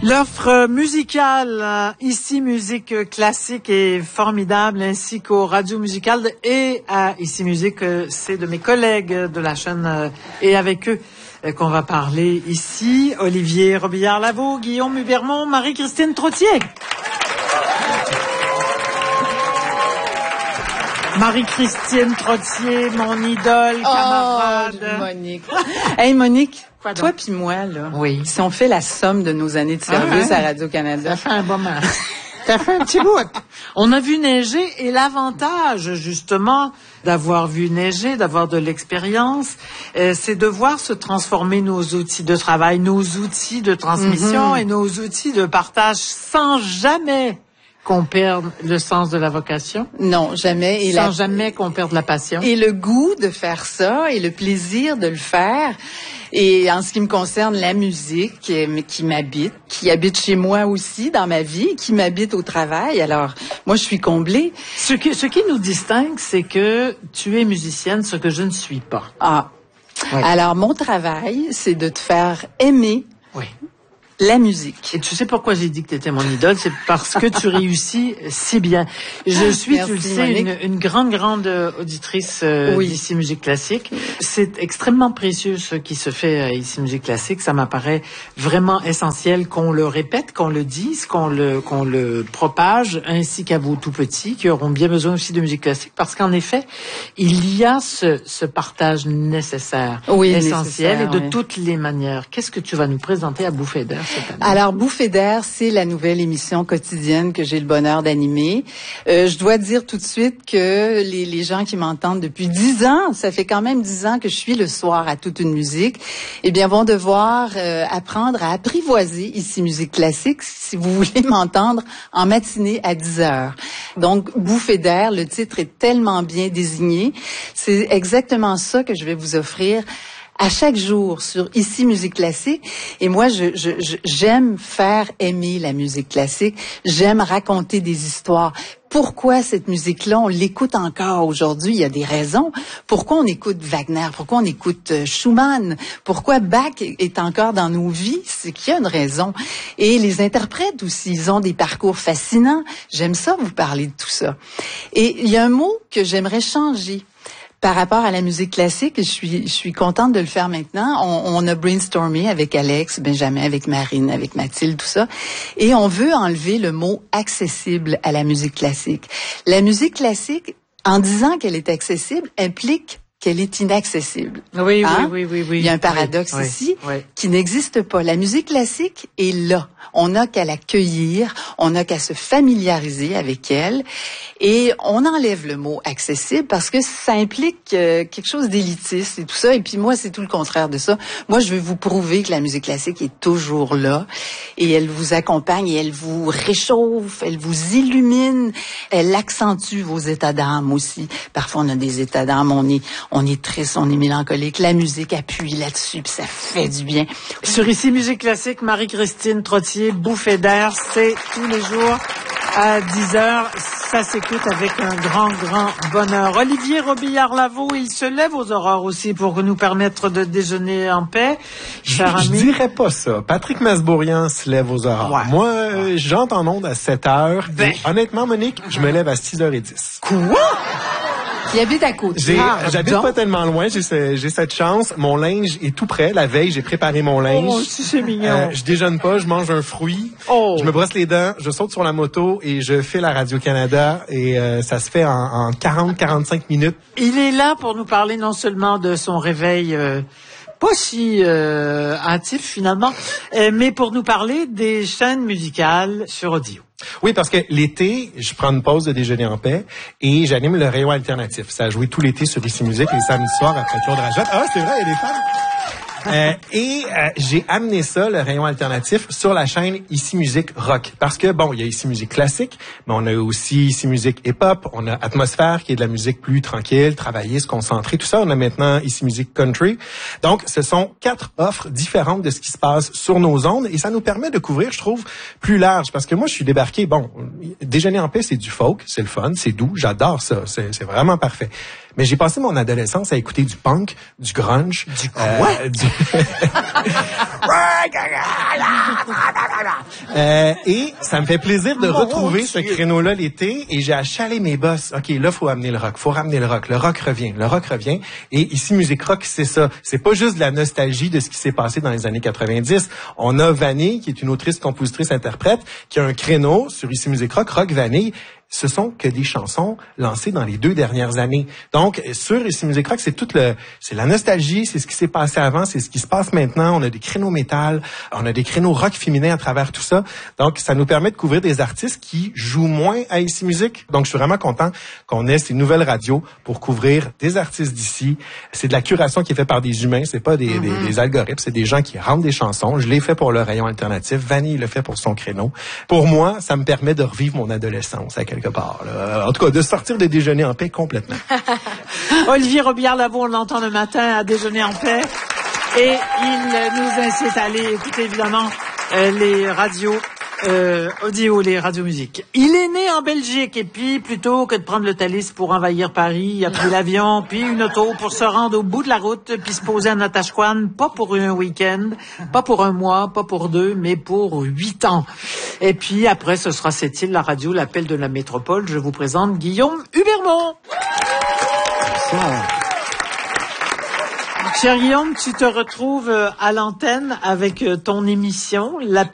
L'offre musicale, ici Musique Classique est formidable, ainsi qu'au Radio Musical et à Ici Musique, c'est de mes collègues de la chaîne et avec eux qu'on va parler ici. Olivier Robillard-Lavaux, Guillaume Hubermont, Marie-Christine Trottier. Marie-Christine Trottier, mon idole, camarade. Monique. Hey, Monique. Toi puis moi, là. Oui. Si on fait la somme de nos années de service à Radio-Canada. Ça fait un bon moment. Ça fait un petit bout. On a vu neiger et l'avantage, justement, d'avoir vu neiger, d'avoir de l'expérience, c'est de voir se transformer nos outils de travail, nos outils de transmission et nos outils de partage sans jamais qu'on perde le sens de la vocation. Non, jamais. Sans jamais qu'on perde la passion. Et le goût de faire ça et le plaisir de le faire. Et en ce qui me concerne, la musique qui m'habite, qui habite chez moi aussi dans ma vie, qui m'habite au travail. Alors, moi, je suis comblée. Ce qui nous distingue, c'est que tu es musicienne, ce que je ne suis pas. Ah. Oui. Alors, mon travail, c'est de te faire aimer. Oui. La musique. Et tu sais pourquoi j'ai dit que tu étais mon idole? C'est parce que tu réussis si bien. Je suis, merci, tu le sais, une grande auditrice d'Ici Musique Classique. C'est extrêmement précieux ce qui se fait à Ici Musique Classique. Ça m'apparaît vraiment essentiel qu'on le répète, qu'on le dise, qu'on le propage, ainsi qu'à vous tout petits, qui auront bien besoin aussi de musique classique, parce qu'en effet, il y a ce partage nécessaire, essentiel, et de toutes les manières. Qu'est-ce que tu vas nous présenter à Bouffée d'air? Alors, Bouffée d'air, c'est la nouvelle émission quotidienne que j'ai le bonheur d'animer. Je dois dire tout de suite que les gens qui m'entendent depuis 10 ans, ça fait quand même 10 ans que je suis le soir à toute une musique, eh bien, vont devoir apprendre à apprivoiser Ici Musique Classique si vous voulez m'entendre en matinée à 10 heures. Donc, Bouffée d'air, le titre est tellement bien désigné. C'est exactement ça que je vais vous offrir à chaque jour sur Ici Musique Classique. Et moi, j'aime faire aimer la musique classique. J'aime raconter des histoires. Pourquoi cette musique-là, on l'écoute encore aujourd'hui? Il y a des raisons. Pourquoi on écoute Wagner? Pourquoi on écoute Schumann? Pourquoi Bach est encore dans nos vies? C'est qu'il y a une raison. Et les interprètes aussi, ils ont des parcours fascinants. J'aime ça, vous parler de tout ça. Et il y a un mot que j'aimerais changer par rapport à la musique classique. Je suis contente de le faire maintenant. On a brainstormé avec Alex, Benjamin, avec Marine, avec Mathilde, tout ça. Et on veut enlever le mot accessible à la musique classique. La musique classique, en disant qu'elle est accessible, implique qu'elle est inaccessible. Oui. Il y a un paradoxe ici qui n'existe pas. La musique classique est là. On n'a qu'à l'accueillir, on n'a qu'à se familiariser avec elle. Et on enlève le mot accessible parce que ça implique quelque chose d'élitiste et tout ça. Et puis moi, c'est tout le contraire de ça. Moi, je veux vous prouver que la musique classique est toujours là. Et elle vous accompagne et elle vous réchauffe, elle vous illumine. Elle accentue vos états d'âme aussi. Parfois, on a des états d'âme, on est triste, on est mélancolique. La musique appuie là-dessus, puis ça fait du bien. Sur Ici Musique Classique, Marie-Christine Trottier, Bouffée d'air, c'est tous les jours à 10h. Ça s'écoute avec un grand bonheur. Olivier Robillard-Lavaux, il se lève aux aurores aussi pour nous permettre de déjeuner en paix. Je dirais pas ça. Patrick Masbourian se lève aux aurores. Ouais. Moi, j'entre en onde à 7h. Honnêtement, Monique, je me lève à 6h10. Quoi? Qui habite à côté. J'habite pas tellement loin, j'ai cette chance. Mon linge est tout prêt. La veille, j'ai préparé mon linge. Oh, c'est mignon. Je déjeune pas, je mange un fruit. Oh. Je me brosse les dents, je saute sur la moto et je fais à Radio-Canada. Et ça se fait en 40-45 minutes. Il est là pour nous parler non seulement de son réveil pas si hâtif finalement, mais pour nous parler des chaînes musicales sur audio. Oui, parce que l'été, je prends une pause de déjeuner en paix et j'anime le rayon alternatif. Ça a joué tout l'été sur Ici Musique les samedis soirs après Claude Rajotte. Ah, c'est vrai, il y a des femmes. J'ai amené ça, le rayon alternatif, sur la chaîne Ici Musique Rock. Parce que, bon, il y a Ici Musique Classique, mais on a aussi Ici Musique Hip-Hop, on a Atmosphère, qui est de la musique plus tranquille, travailler, se concentrer, tout ça. On a maintenant Ici Musique Country. Donc, ce sont 4 offres différentes de ce qui se passe sur nos ondes et ça nous permet de couvrir, je trouve, plus large. Parce que moi, je suis débarqué, bon, déjeuner en paix, c'est du folk, c'est le fun, c'est doux, j'adore ça, c'est vraiment parfait. Mais j'ai passé mon adolescence à écouter du punk, du grunge. Du quoi? Et ça me fait plaisir de retrouver ce créneau-là l'été et j'ai achalé mes boss. OK, là, faut amener le rock. Faut ramener le rock. Le rock revient. Et ici, Musique Rock, c'est ça. C'est pas juste de la nostalgie de ce qui s'est passé dans les années 90. On a Vanille, qui est une autrice, compositrice, interprète, qui a un créneau sur ici Musique Rock, Rock Vanille. Ce sont que des chansons lancées dans les 2 dernières années. Donc, sur Ici Musique Rock, c'est la nostalgie, c'est ce qui s'est passé avant, c'est ce qui se passe maintenant. On a des créneaux métal, on a des créneaux rock féminin à travers tout ça. Donc, ça nous permet de couvrir des artistes qui jouent moins à Ici Musique. Donc, je suis vraiment content qu'on ait ces nouvelles radios pour couvrir des artistes d'ici. C'est de la curation qui est faite par des humains, c'est pas des algorithmes, c'est des gens qui rendent des chansons. Je l'ai fait pour le rayon alternatif, Vanille le fait pour son créneau. Pour moi, ça me permet de revivre mon adolescence à quelque part. Là. En tout cas, de sortir de déjeuner en paix complètement. Olivier Robillard-Lavaux, on l'entend le matin à déjeuner en paix. Et il nous incite à aller écouter évidemment les radios audio, les radios-musiques. Il est né en Belgique et puis plutôt que de prendre le Thalys pour envahir Paris, il a pris l'avion, puis une auto pour se rendre au bout de la route, puis se poser à Natashquan, pas pour un week-end, pas pour un mois, pas pour 2, mais pour 8 ans. Et puis après, ce sera cette île, la radio, l'appel de la métropole. Je vous présente Guillaume Hubermont. Cher Guillaume, tu te retrouves à l'antenne avec ton émission, l'appel